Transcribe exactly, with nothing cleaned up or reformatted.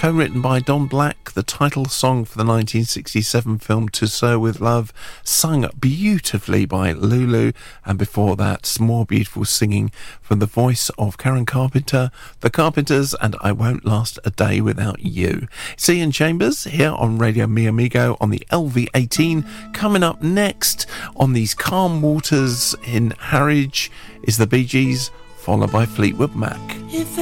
co-written by Don Black, the title song for the nineteen sixty-seven film To Sir With Love, sung beautifully by Lulu, and before that, some more beautiful singing from the voice of Karen Carpenter, The Carpenters, and I Won't Last a Day Without You. It's Ian Chambers here on Radio Mi Amigo on the L V eighteen. Coming up next on these calm waters in Harwich is the Bee Gees, followed by Fleetwood Mac. If